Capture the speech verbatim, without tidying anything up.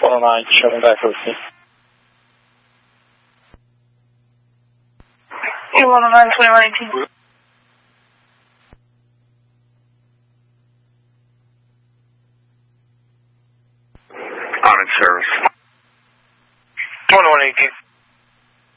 one oh nine, shutting back over to you. one oh nine, twenty-one eighteen. I'm in service. twenty-one eighteen.